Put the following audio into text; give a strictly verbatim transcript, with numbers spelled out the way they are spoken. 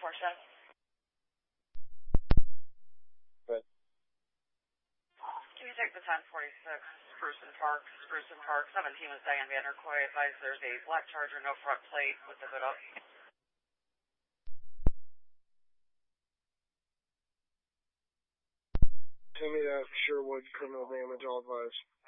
four seven. Good. Can you take the ten forty-six, Spruce and Park, Spruce and Park, seventeen was Diane Vanderkoy, advised there's a black Charger, no front plate with the hood up. Send me that Sherwood criminal damage, I'll advise.